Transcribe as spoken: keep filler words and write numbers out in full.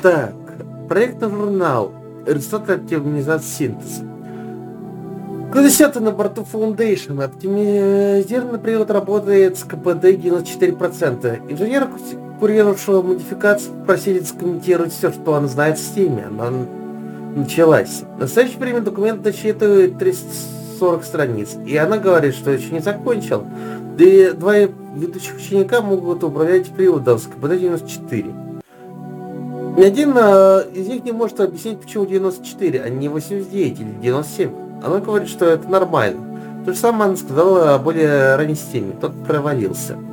Так, проектный журнал. Результаты оптимизации синтеза. десятый на борту Foundation. Оптимизированный привод работает с КПД девяносто четыре процента. Инженер, курировавшего модификацию, просили скомментировать все, что он знает в Steam. Она началась. В настоящее время документ насчитывает триста сорок страниц. И она говорит, что еще не закончил. Да и два ведущих ученика могут управлять приводом с КПД девяносто четыре. Ни один а, из них не может объяснить, почему девяносто четыре, а не восемьдесят девять или девяносто семь. Она говорит, что это нормально. То же самое она сказала о более ранней системе. Тот провалился.